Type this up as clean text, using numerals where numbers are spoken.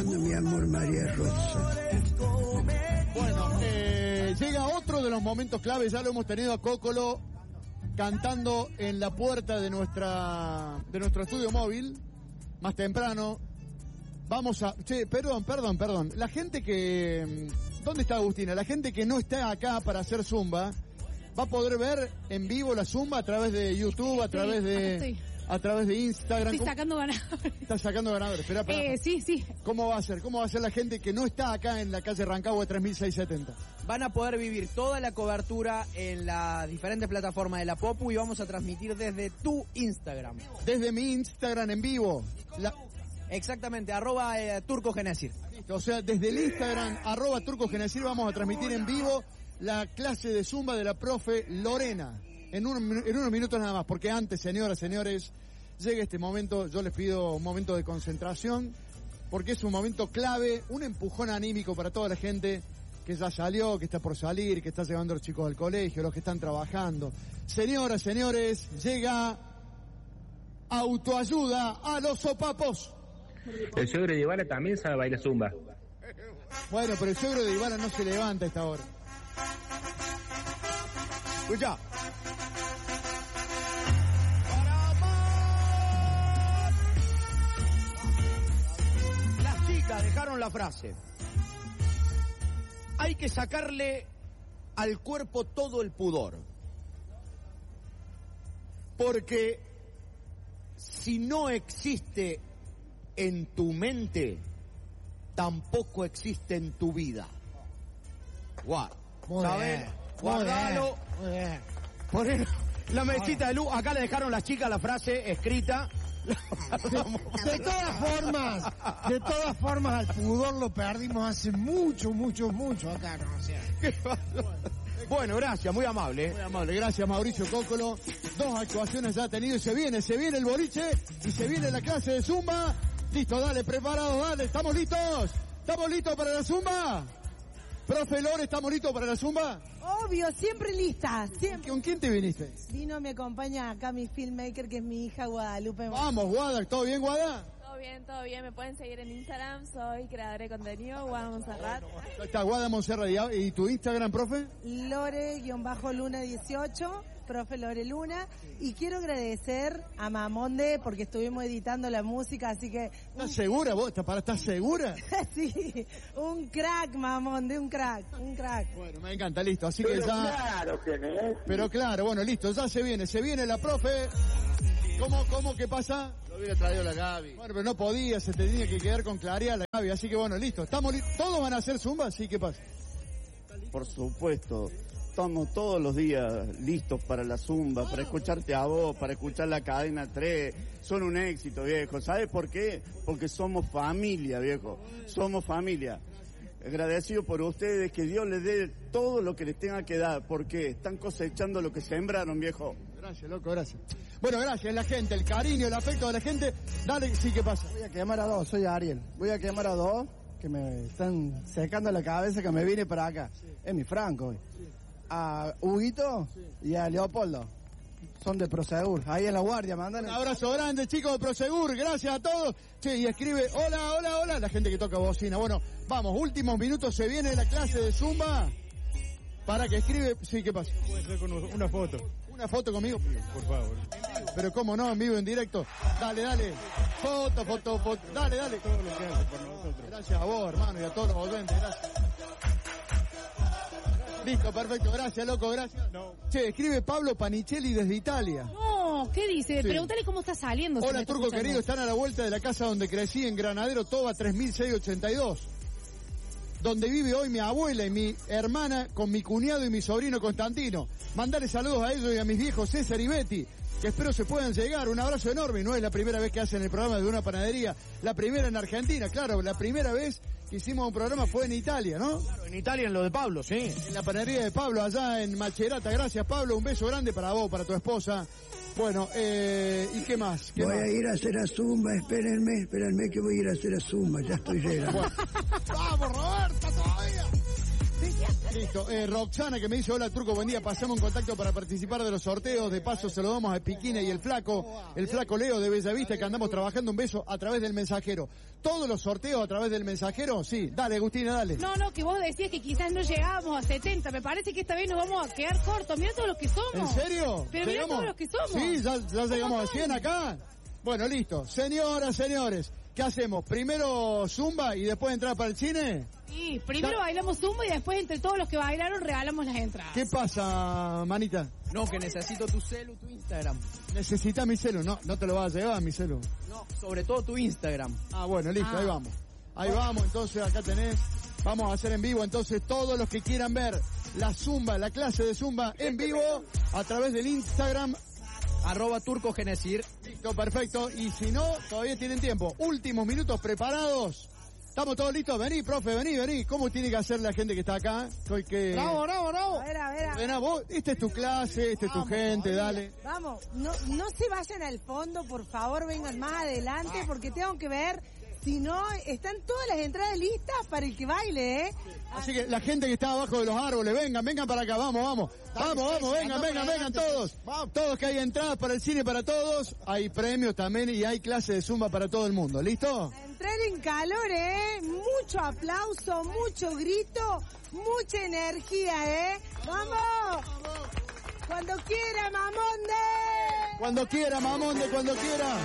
escuchando, mi amor, María Rosa. Bueno, llega otro de los momentos claves, ya lo hemos tenido a Cocolo cantando en la puerta de nuestro estudio móvil, más temprano. Vamos a... Perdón. La gente que... ¿Dónde está Agustina? La gente que no está acá para hacer Zumba, va a poder ver en vivo la Zumba a través de YouTube, a través de Instagram. Estoy sacando ganadores. Estás sacando ganadores. Espera. Sí. ¿Cómo va a ser? ¿Cómo va a ser la gente que no está acá en la calle Rancagua 3670? Van a poder vivir toda la cobertura en las diferentes plataformas de la Popu y vamos a transmitir desde tu Instagram. Desde mi Instagram en vivo. Exactamente, @turcogenesir. O sea, desde el Instagram, @turcogenesir, vamos a transmitir en vivo la clase de Zumba de la profe Lorena. En unos minutos nada más, porque antes, señoras, señores, llega este momento, yo les pido un momento de concentración, porque es un momento clave, un empujón anímico para toda la gente que ya salió, que está por salir, que está llevando a los chicos al colegio, los que están trabajando. Señoras, señores, llega autoayuda a los sopapos. El suegro de Ivana también sabe bailar Zumba. Bueno, pero el suegro de Ivana no se levanta a esta hora. Escucha. Las chicas dejaron la frase: hay que sacarle al cuerpo todo el pudor, porque si no existe en tu mente, tampoco existe en tu vida. ¿Sabes? Guardalo. Muy bien. Poner la mesita de luz. Acá le dejaron las chicas la frase escrita. De todas formas, al pudor lo perdimos hace mucho acá, ¿no? O sea. Bueno, gracias, muy amable. Muy amable, gracias Mauricio Cócolo. 2 actuaciones ya ha tenido y se viene el boliche y se viene la clase de Zumba. Listo, dale, preparados, dale, ¿estamos listos? ¿Estamos listos para la Zumba? Profe Lore, ¿estamos listos para la Zumba? Obvio, siempre lista, siempre. ¿Con quién te viniste? Me acompaña acá mi filmmaker, que es mi hija Guadalupe. Vamos, Guada, ¿todo bien, Guada? Todo bien, me pueden seguir en Instagram, soy creadora de contenido, Guada Monserrat. Está Guada Monserrat, ¿y tu Instagram, profe? Lore-Luna18, profe Lore Luna, y quiero agradecer a Mamonde porque estuvimos editando la música, así que... ¿Estás segura vos? ¿Estás segura? Sí, un crack, Mamonde, un crack. Bueno, me encanta, listo, así que ya... Pero claro, bueno, listo, ya se viene la profe. ¿Cómo que pasa? Lo hubiera traído la Gaby. Bueno, pero no podía, se tenía que quedar con claridad la Gaby, así que bueno, listo, estamos listos. ¿Todos van a hacer Zumba? Sí, ¿qué pasa? Por supuesto, estamos todos los días listos para la Zumba, para escucharte a vos, para escuchar la Cadena 3. Son un éxito, viejo. ¿Sabes por qué? Porque somos familia, viejo. Somos familia. Agradecido por ustedes, que Dios les dé todo lo que les tenga que dar, porque están cosechando lo que sembraron, viejo. Gracias, loco, gracias. Bueno, gracias, la gente, el cariño, el afecto de la gente. Dale, sí, ¿qué pasa? Voy a quemar a 2, soy Ariel. Voy a quemar a 2 que me están secando la cabeza, que me vine para acá. Sí. Es mi Franco hoy. Sí. A Huguito y a Leopoldo. Son de Prosegur, ahí en la guardia, mandan. Un abrazo grande, chicos de Prosegur, gracias a todos. Che, y escribe, hola, la gente que toca bocina. Bueno, vamos, últimos minutos, se viene la clase de Zumba. Para que escribe, sí, ¿qué pasa? Puede ser con una foto. ¿Una foto conmigo? Por favor. Pero cómo no, en vivo, en directo. Dale. Foto. Dale. Todo lo que hace por nosotros. Gracias a vos, hermano, y a todos los oyentes, gracias. Listo, perfecto, gracias, loco, gracias. No. Che, escribe Pablo Panichelli desde Italia. No, ¿qué dice? Sí. Pregúntale cómo está saliendo. Hola, Turco querido, están a la vuelta de la casa donde crecí, en Granadero Toba 3682. Donde vive hoy mi abuela y mi hermana con mi cuñado y mi sobrino Constantino. Mandale saludos a ellos y a mis viejos César y Betty, que espero se puedan llegar. Un abrazo enorme. No es la primera vez que hacen el programa de una panadería, la primera en Argentina, claro, la primera vez que hicimos un programa fue en Italia, ¿no? Claro, en Italia, en lo de Pablo, sí. En la panadería de Pablo, allá en Macerata. Gracias, Pablo, un beso grande para vos, para tu esposa. Bueno, ¿y qué más? Voy a ir a hacer a Zumba, espérenme que voy a ir a hacer a Zumba, ya estoy llegando. Bueno. ¡Vamos, Roberta, todavía! Listo. Roxana que me dice, hola Turco, buen día, pasamos en contacto para participar de los sorteos, de paso se lo damos a Piquina y el flaco Leo de Bellavista, que andamos trabajando, un beso a través del mensajero. ¿Todos los sorteos a través del mensajero? Sí, dale Agustina, dale. No, que vos decías que quizás no llegábamos a 70, me parece que esta vez nos vamos a quedar cortos, mirá todos los que somos. ¿En serio? Pero mirá todos los que somos. Sí, ya llegamos a 100 acá. Bueno, listo. Señoras, señores, ¿qué hacemos? ¿Primero Zumba y después entrar para el cine? Sí, primero bailamos Zumba y después entre todos los que bailaron regalamos las entradas. ¿Qué pasa, manita? No, que necesito tu celu, tu Instagram. Necesita mi celu, no te lo vas a llevar mi celu. No, sobre todo tu Instagram. Ah, bueno, listo, ahí vamos. Ahí vamos, entonces acá tenés. Vamos a hacer en vivo, entonces todos los que quieran ver la Zumba, la clase de Zumba en vivo a través del Instagram @turcogenesir. Listo, perfecto. Y si no, todavía tienen tiempo. Últimos minutos preparados. ¿Estamos todos listos? Vení, profe, vení. ¿Cómo tiene que hacer la gente que está acá? Bravo. A ver. Ven, vos, esta es tu clase, esta es tu gente, dale. Vamos, no se vayan al fondo, por favor, vengan más adelante, porque tengo que ver. Si no, están todas las entradas listas para el que baile, ¿eh? Así que la gente que está abajo de los árboles, vengan para acá, vamos, vengan todos. Todos que hay entradas para el cine para todos, hay premios también y hay clase de Zumba para todo el mundo, ¿listo? Entrar en calor, ¿eh? Mucho aplauso, mucho grito, mucha energía, ¿eh? ¡Vamos! Cuando quiera, Mamonde. Cuando quiera.